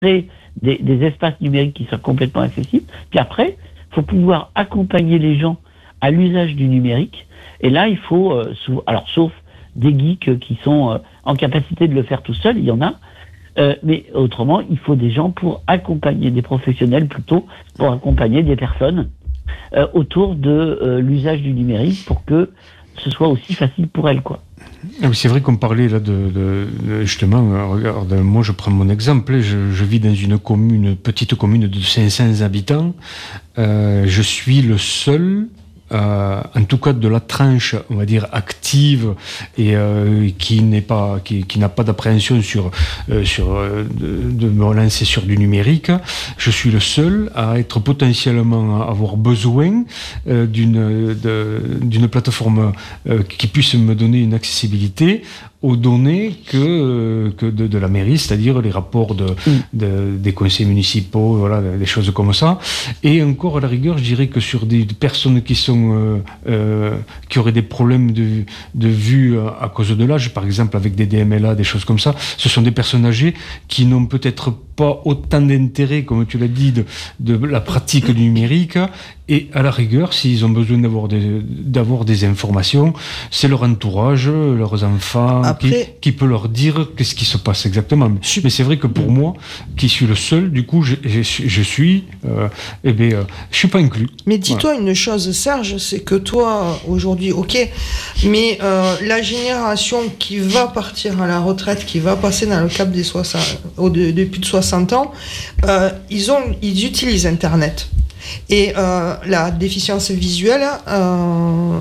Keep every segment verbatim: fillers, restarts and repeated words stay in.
créer des, des espaces numériques qui soient complètement accessibles. Puis après, il faut pouvoir accompagner les gens à l'usage du numérique. Et là, il faut, euh, sou- alors sauf des geeks qui sont euh, en capacité de le faire tout seuls, il y en a. Euh, mais autrement, il faut des gens pour accompagner, des professionnels plutôt, pour accompagner des personnes euh, autour de euh, l'usage du numérique pour que ce soit aussi facile pour elles, quoi. Ah oui, c'est vrai qu'on parlait là de, de, de justement, euh, regarde, moi je prends mon exemple, je, je vis dans une commune, une petite commune de cinq cents habitants, euh, je suis le seul, euh, en tout cas de la tranche, on va dire active et euh, qui n'est pas, qui, qui n'a pas d'appréhension sur, euh, sur euh, de, de me relancer sur du numérique. Je suis le seul à être potentiellement avoir besoin euh, d'une de, d'une plateforme euh, qui puisse me donner une accessibilité aux données que, que de, de la mairie, c'est-à-dire les rapports de, de, des conseils municipaux, voilà, des choses comme ça. Et encore, à la rigueur, je dirais que sur des personnes qui sont euh, euh, qui auraient des problèmes de, de vue à cause de l'âge, par exemple avec des D M L A, des choses comme ça, ce sont des personnes âgées qui n'ont peut-être pas autant d'intérêt, comme tu l'as dit, de, de la pratique du numérique. Et à la rigueur, s'ils ont besoin d'avoir des, d'avoir des informations, c'est leur entourage, leurs enfants, Après, qui, qui peut leur dire qu'est-ce qui se passe exactement. Mais, mais c'est vrai que pour moi, qui suis le seul, du coup, je, je, je suis, euh, eh bien, euh, je suis pas inclus. Mais dis-toi voilà. Une chose, Serge, c'est que toi, aujourd'hui, ok, mais euh, la génération qui va partir à la retraite, qui va passer dans le cap des soixante, au de, de plus de soixante ans, euh, ils ont, ils utilisent Internet. Et euh, la déficience visuelle euh,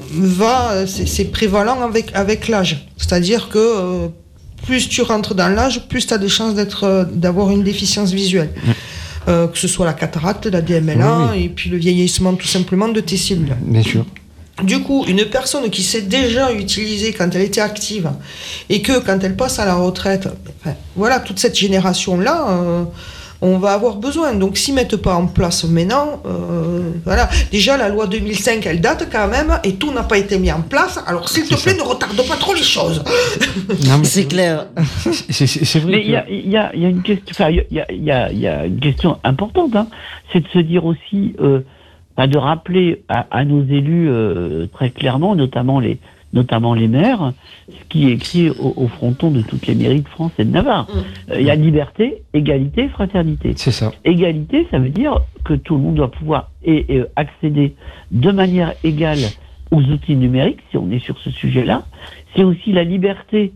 va, c'est, c'est prévalent avec, avec l'âge. C'est-à-dire que euh, plus tu rentres dans l'âge, plus tu as de chances d'être, d'avoir une déficience visuelle. Mmh. Euh, que ce soit la cataracte, la D M L A, oui, oui. Et puis le vieillissement tout simplement de tes cellules. Bien sûr. Du coup, une personne qui sait déjà utiliser quand elle était active et que quand elle passe à la retraite, enfin, voilà, toute cette génération-là... Euh, on va avoir besoin. Donc, s'ils ne mettent pas en place maintenant, euh, voilà. Déjà, la loi deux mille cinq, elle date quand même, et tout n'a pas été mis en place. Alors, s'il te plaît, ne retarde pas trop les choses. Non, mais c'est clair. C'est, c'est, c'est vrai. Mais il que... y, y, a, y a une question, enfin, il y a, y, a, y a une question importante, hein, c'est de se dire aussi, euh, bah, de rappeler à, à nos élus euh, très clairement, notamment les, notamment les maires, ce qui est écrit au, au fronton de toutes les mairies de France et de Navarre. Il mmh. euh, y a liberté, égalité, fraternité. C'est ça. Égalité, ça veut dire que tout le monde doit pouvoir et, et accéder de manière égale aux outils numériques, si on est sur ce sujet-là. C'est aussi la liberté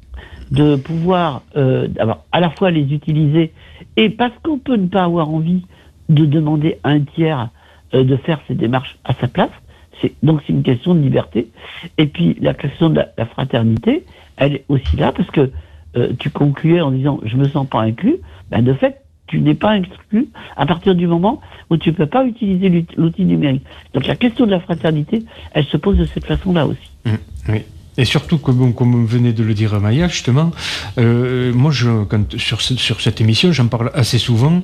de pouvoir euh, avoir à la fois les utiliser, et parce qu'on peut ne pas avoir envie de demander à un tiers euh, de faire ces démarches à sa place. C'est, donc c'est une question de liberté. Et puis la question de la, la fraternité, elle est aussi là parce que euh, tu concluais en disant je me sens pas inclus. Ben de fait, tu n'es pas inclus à partir du moment où tu peux pas utiliser l'outil, l'outil numérique. Donc la question de la fraternité, elle se pose de cette façon-là aussi. Mmh, oui. Et surtout, comme, comme venait de le dire Maya, justement, euh, moi, je, quand, sur, ce, sur cette émission, j'en parle assez souvent.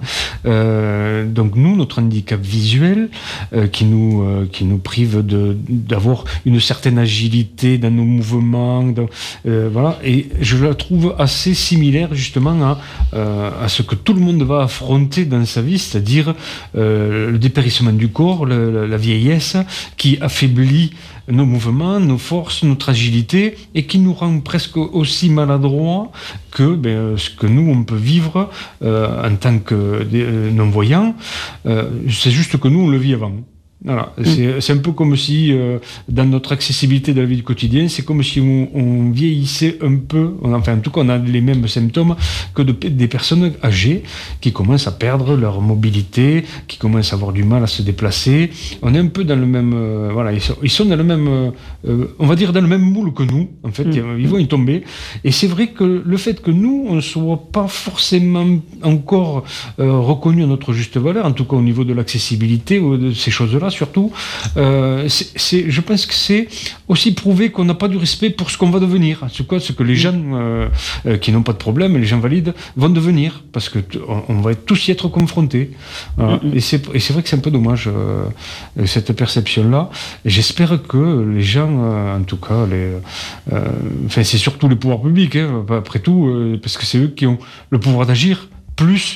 Euh, donc, nous, notre handicap visuel, euh, qui, nous, euh, qui nous prive de, d'avoir une certaine agilité dans nos mouvements, dans, euh, voilà, et je la trouve assez similaire, justement, à, euh, à ce que tout le monde va affronter dans sa vie, c'est-à-dire euh, le dépérissement du corps, le, la, la vieillesse, qui affaiblit nos mouvements, nos forces, notre agilité, et qui nous rend presque aussi maladroits que ben, ce que nous, on peut vivre euh, en tant que euh, non-voyants. Euh, c'est juste que nous, on le vit avant. Voilà. Mmh. C'est, c'est un peu comme si, euh, dans notre accessibilité de la vie du quotidien, c'est comme si on, on vieillissait un peu, on, enfin en tout cas on a les mêmes symptômes que de, des personnes âgées qui commencent à perdre leur mobilité, qui commencent à avoir du mal à se déplacer. On est un peu dans le même, euh, voilà, ils sont, ils sont dans le même, euh, on va dire dans le même moule que nous, en fait, mmh. Ils vont y tomber. Et c'est vrai que le fait que nous, on ne soit pas forcément encore euh, reconnus à notre juste valeur, en tout cas au niveau de l'accessibilité ou de ces choses-là, surtout, euh, c'est, c'est, je pense que c'est aussi prouver qu'on n'a pas du respect pour ce qu'on va devenir, ce, quoi, ce que les gens euh, euh, qui n'ont pas de problème, les gens valides, vont devenir, parce que t- on, on va tous y être confrontés. Voilà. Mm-hmm. Et, c'est, et c'est vrai que c'est un peu dommage, euh, cette perception-là. Et j'espère que les gens, euh, en tout cas, les, euh, enfin, c'est surtout les pouvoirs publics, hein, après tout, euh, parce que c'est eux qui ont le pouvoir d'agir. plus